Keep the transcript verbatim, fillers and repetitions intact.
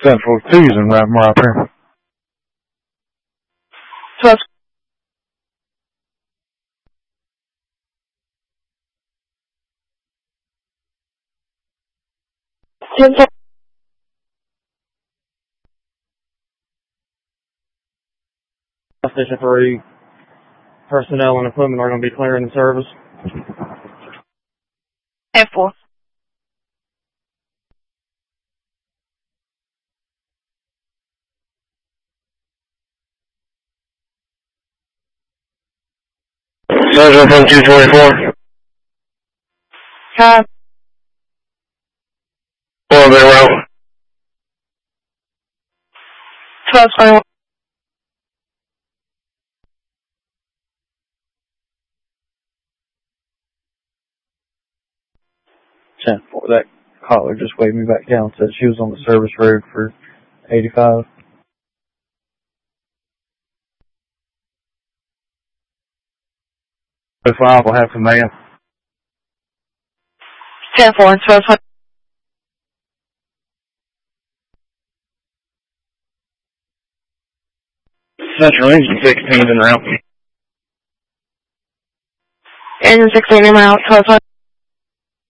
Central T's and right more up here. twelve. ten four. Station three personnel and equipment are going to be clearing the service. ten four. Central from two twenty-four. Hi. Four bit route. twelve twenty-one. ten four. That caller just waved me back down, said she was on the service road for eighty-five. Oh five will have some man. ten four. twelve twenty. Central Engine sixteen en route. Engine sixteen en route. twelve twenty.